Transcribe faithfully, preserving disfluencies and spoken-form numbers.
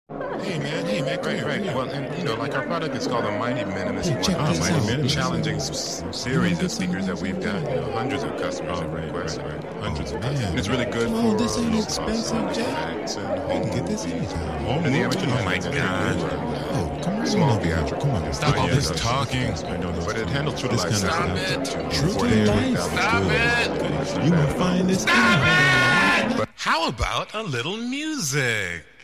Hey man, hey man, come Right, here, right. come here. Well, and you know, like our product is called the Mighty Minimus. Hey, check One this of the out. most Mighty challenging Minimus. s- series of speakers that we've got. You know, hundreds of customers Oh, have right, requested. right, right. Hundreds Oh, of man. customers. And it's really good Come for on, this ain't low expensive, cost Jack. effects and You home can get this movies. anytime. Home And the movies. amateur Oh, music my is really God. good for Oh, come on small over here. theatrical. Come on. Stop Oh, all this this talking. talking. I know those. But it handles For true this life. kind of Stop stuff. it. True to Forty-eight life. thousand. Stop it. You will find this. How about a little music?